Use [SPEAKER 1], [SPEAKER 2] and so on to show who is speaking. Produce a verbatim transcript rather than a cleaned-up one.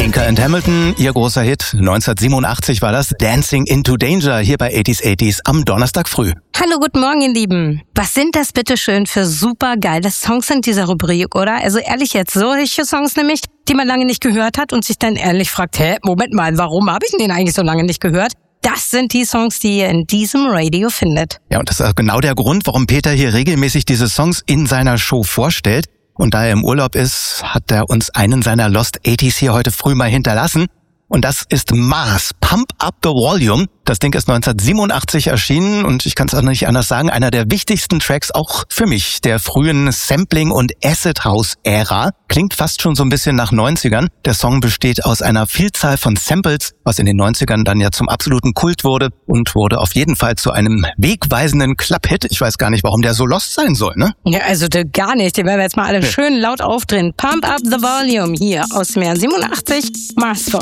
[SPEAKER 1] Inca and Hamilton, ihr großer Hit. neunzehnhundertsiebenundachtzig war das Dancing into Danger hier bei achtziger achtziger am Donnerstag früh.
[SPEAKER 2] Hallo, guten Morgen, ihr Lieben. Was sind das bitte schön für super geile Songs in dieser Rubrik, oder? Also ehrlich jetzt, solche Songs nämlich, die man lange nicht gehört hat und sich dann ehrlich fragt, hä, Moment mal, warum habe ich den eigentlich so lange nicht gehört? Das sind die Songs, die ihr in diesem Radio findet.
[SPEAKER 1] Ja, und das ist auch genau der Grund, warum Peter hier regelmäßig diese Songs in seiner Show vorstellt. Und da er im Urlaub ist, hat er uns einen seiner Lost achtziger hier heute früh mal hinterlassen. Und das ist Mars, Pump Up the Volume. Das Ding ist neunzehnhundertsiebenundachtzig erschienen und ich kann es auch nicht anders sagen, einer der wichtigsten Tracks auch für mich, der frühen Sampling- und Acid-House-Ära. Klingt fast schon so ein bisschen nach neunzigern. Der Song besteht aus einer Vielzahl von Samples, was in den neunzigern dann ja zum absoluten Kult wurde und wurde auf jeden Fall zu einem wegweisenden Club-Hit. Ich weiß gar nicht, warum der so lost sein soll, ne?
[SPEAKER 2] Ja, also gar nicht. Den werden wir jetzt mal alle ja. schön laut aufdrehen. Pump Up the Volume hier aus dem Jahr siebenundachtzig. Mars für